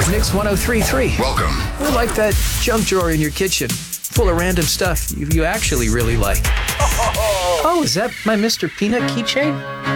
Mix 103.3. Welcome. We're like that junk drawer in your kitchen, full of random stuff you actually really like. Oh, is that my Mr. Peanut keychain?